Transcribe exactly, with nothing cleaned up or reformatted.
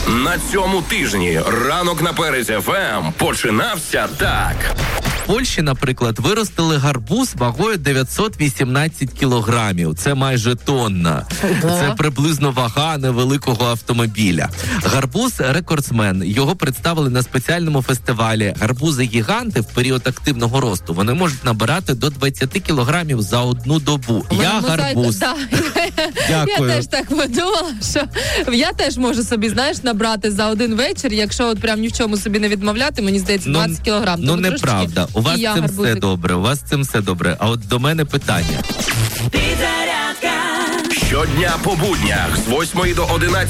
На цьому тижні ранок на Перезі еф ем починався так. В Польщі, наприклад, виростили гарбуз вагою дев'ятсот вісімнадцять кілограмів. Це майже тонна. Це приблизно вага невеликого автомобіля. Гарбуз – рекордсмен. Його представили на спеціальному фестивалі. Гарбузи-гіганти в період активного росту, вони можуть набирати до двадцять кілограмів за одну добу. Я гарбуз. Да. Дякую. Я теж так подумала, що я теж можу собі, знаєш, набрати за один вечір, якщо от прям ні в чому собі не відмовляти, мені здається, двадцять кілограм. Ну, неправда. У вас з цим все добре, у вас з цим все добре. А от до мене питання. Щодня по буднях з восьмої до одинадцятої